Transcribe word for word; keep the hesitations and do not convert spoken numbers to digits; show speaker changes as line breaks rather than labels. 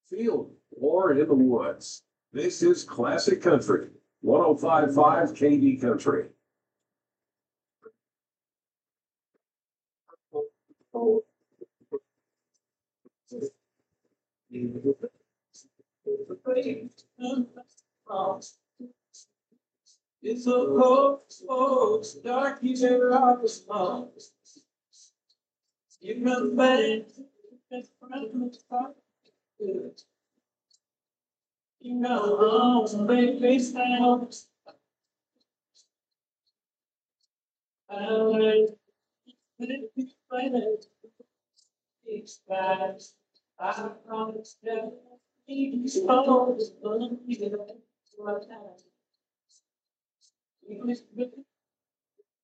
field or in the woods. This is Classic Country, one oh five point five K D Country. It's a cold, cold, dark evening of the small. You can bet it. You know, oh, baby, sound. I like it. It's fast. I promise that it's always gonna be the right time.